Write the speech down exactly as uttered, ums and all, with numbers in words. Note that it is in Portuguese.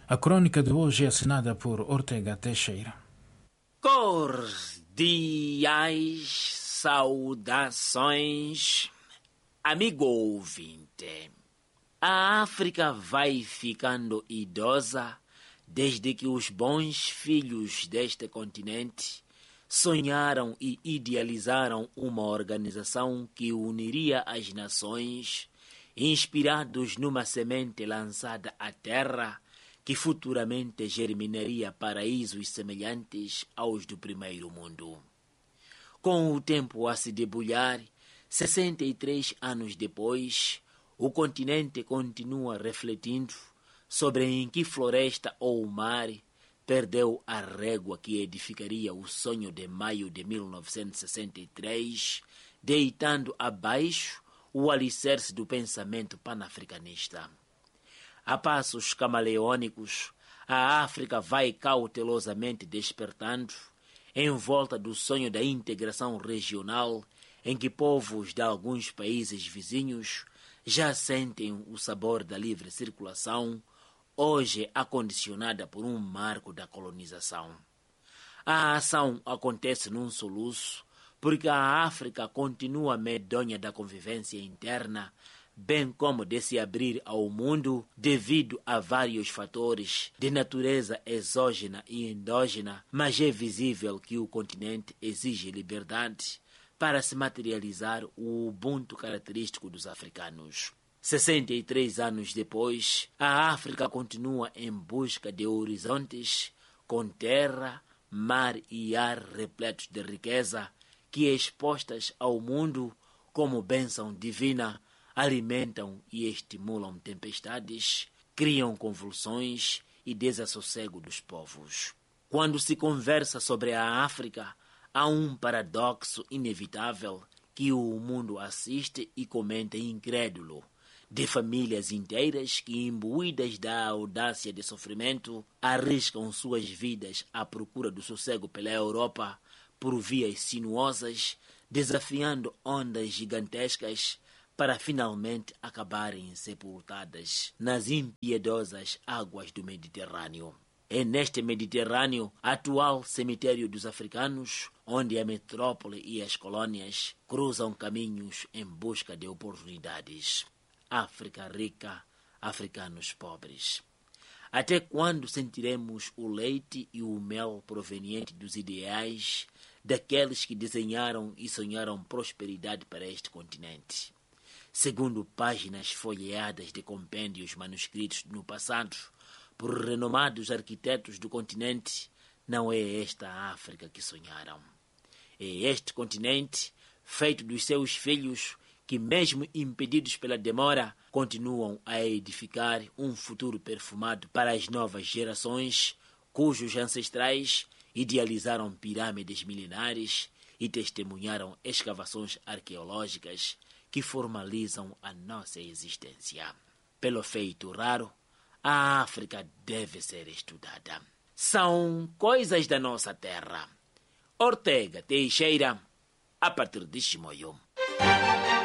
A crônica de hoje é assinada por Ortega Teixeira. Cordiais saudações, amigo ouvinte. A África vai ficando idosa desde que os bons filhos deste continente sonharam e idealizaram uma organização que uniria as nações, inspirados numa semente lançada à terra que futuramente germinaria paraísos semelhantes aos do primeiro mundo. Com o tempo a se debulhar, sessenta e três anos depois, o continente continua refletindo sobre em que floresta ou mar perdeu a régua que edificaria o sonho de maio de mil novecentos e sessenta e três, deitando abaixo o alicerce do pensamento panafricanista. A passos camaleônicos, a África vai cautelosamente despertando em volta do sonho da integração regional em que povos de alguns países vizinhos já sentem o sabor da livre circulação, hoje acondicionada por um marco da colonização. A ação acontece num soluço, porque a África continua medonha da convivência interna, bem como de se abrir ao mundo devido a vários fatores de natureza exógena e endógena, mas é visível que o continente exige liberdade para se materializar o ubuntu característico dos africanos. sessenta e três anos depois, a África continua em busca de horizontes com terra, mar e ar repletos de riqueza que, expostas ao mundo como bênção divina, alimentam e estimulam tempestades, criam convulsões e desassossego dos povos. Quando se conversa sobre a África, há um paradoxo inevitável que o mundo assiste e comenta incrédulo, de famílias inteiras que, imbuídas da audácia de sofrimento, arriscam suas vidas à procura do sossego pela Europa por vias sinuosas, desafiando ondas gigantescas para finalmente acabarem sepultadas nas impiedosas águas do Mediterrâneo. É neste Mediterrâneo, atual cemitério dos africanos, onde a metrópole e as colônias cruzam caminhos em busca de oportunidades. África rica, africanos pobres. Até quando sentiremos o leite e o mel proveniente dos ideais daqueles que desenharam e sonharam prosperidade para este continente? Segundo páginas folheadas de compêndios manuscritos no passado por renomados arquitetos do continente, não é esta a África que sonharam. É este continente, feito dos seus filhos, que mesmo impedidos pela demora, continuam a edificar um futuro perfumado para as novas gerações, cujos ancestrais idealizaram pirâmides milenares e testemunharam escavações arqueológicas que formalizam a nossa existência. Pelo feito raro, a África deve ser estudada. São coisas da nossa terra. Ortega Teixeira, a partir de Chimoio.